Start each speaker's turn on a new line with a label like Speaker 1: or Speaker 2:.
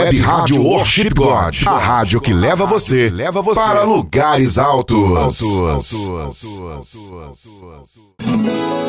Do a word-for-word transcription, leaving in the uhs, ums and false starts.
Speaker 1: Web Rádio Worship God, a rádio que leva você, leva você para lugares altos. altos.